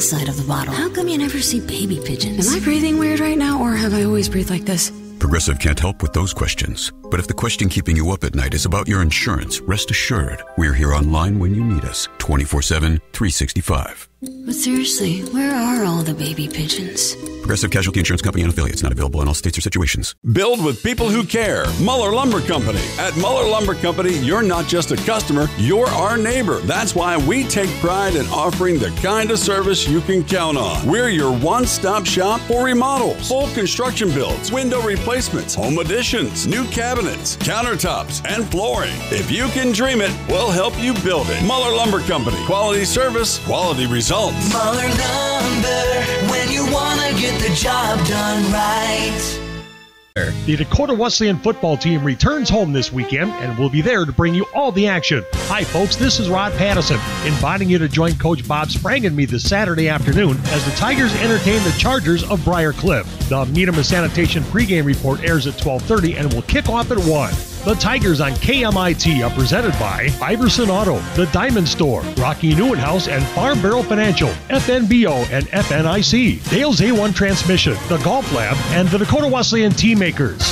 inside of the bottle. How come you never see baby pigeons? Am I breathing weird right now, or have I always breathed like this? Progressive can't help with those questions. But if the question keeping you up at night is about your insurance, rest assured, we're here online when you need us, 24/7, 365. But seriously, where are all the baby pigeons? Progressive Casualty Insurance Company and affiliates, not available in all states or situations. Build with people who care. Muller Lumber Company. At Muller Lumber Company, you're not just a customer, you're our neighbor. That's why we take pride in offering the kind of service you can count on. We're your one-stop shop for remodels, full construction builds, window replacements, home additions, new cabinets, countertops, and flooring. If you can dream it, we'll help you build it. Muller Lumber Company. Quality service, quality results. Muller Lumber, when you want to get the job done right. The Dakota Wesleyan football team returns home this weekend and will be there to bring you all the action. Hi folks, this is Rod Pattison, inviting you to join Coach Bob Sprang and me this Saturday afternoon as the Tigers entertain the Chargers of Briar Cliff. The Needham Sanitation pregame report airs at 12:30 and will kick off at 1. The Tigers on KMIT are presented by Iverson Auto, The Diamond Store, Rocky Newenhouse and Farm Barrel Financial, FNBO and FNIC, Dale's A1 Transmission, The Golf Lab, and the Dakota Wesleyan Team Makers.